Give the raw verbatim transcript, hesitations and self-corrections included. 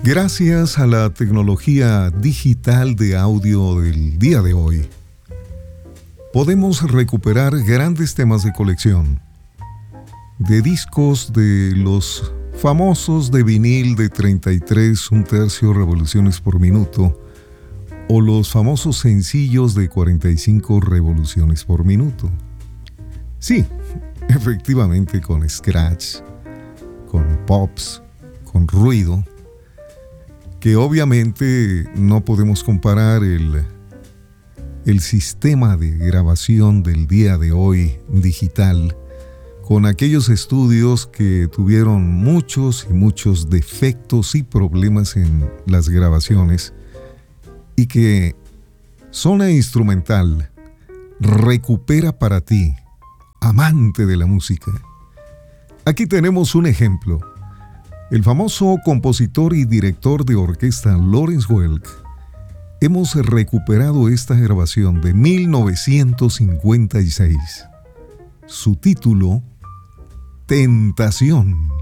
Gracias a la tecnología digital de audio del día de hoy, podemos recuperar grandes temas de colección, de discos de los famosos de vinil de treinta y tres un tercio revoluciones por minuto, o los famosos sencillos de cuarenta y cinco revoluciones por minuto. Sí, efectivamente, con scratch, con pops, con ruido, que obviamente no podemos comparar el, el sistema de grabación del día de hoy digital con aquellos estudios que tuvieron muchos y muchos defectos y problemas en las grabaciones y que Zona Instrumental recupera para ti, amante de la música. Aquí tenemos un ejemplo. El famoso compositor y director de orquesta Lawrence Welk. Hemos recuperado esta grabación de mil novecientos cincuenta y seis. Su título, Tentación.